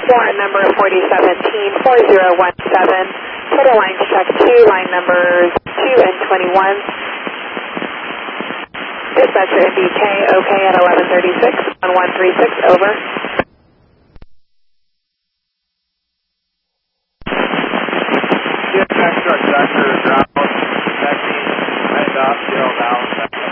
warrant number 4017-4017. Total line check 2, line numbers 2 and 21. Dispatcher NBK, okay at 1136, 1136, over. Dispatcher, Dr. Ground, taxi, 9 Zero now.